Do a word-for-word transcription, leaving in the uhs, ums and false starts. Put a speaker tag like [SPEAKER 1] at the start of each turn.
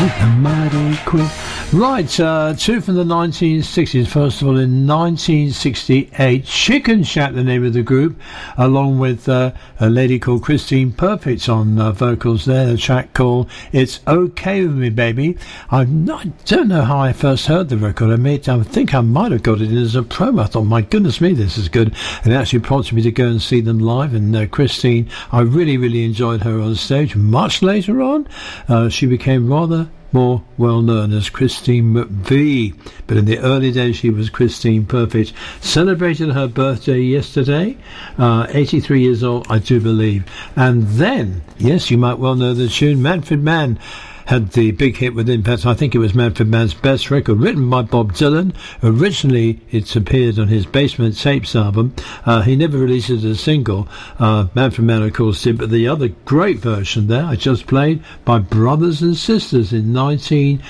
[SPEAKER 1] the mighty Queen. Right, uh, two from the nineteen sixties. First of all, in nineteen sixty-eight, Chicken Shack, the name of the group, along with uh, a lady called Christine Perfect on uh, vocals there. A track called "It's Okay With Me, Baby." I'm not, I don't know how I first heard the record. I made, I think I might have got it in as a promo. I thought, my goodness me, this is good. And it actually prompted me to go and see them live. And uh, Christine, I really, really enjoyed her on stage. Much later on, uh, she became rather more well known as Christine McVie, but in the early days she was Christine Perfect. Celebrated her birthday yesterday, uh, eighty-three years old, I do believe. And then, yes, you might well know the tune, Manfred Mann had the big hit with Impact. I think it was Manfred Mann's best record, written by Bob Dylan. Originally, it's appeared on his Basement Tapes album. Uh, he never released it as a single. Uh, Manfred Mann, of course, did, but the other great version there I just played by Brothers and Sisters in nineteen